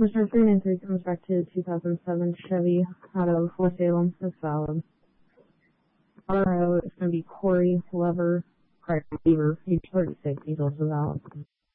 Commissioner 393 comes back to 2007 Chevy out of West Salem. That's valid. Colorado is going to be Corey Lever, Beaver, age 36. He's also valid.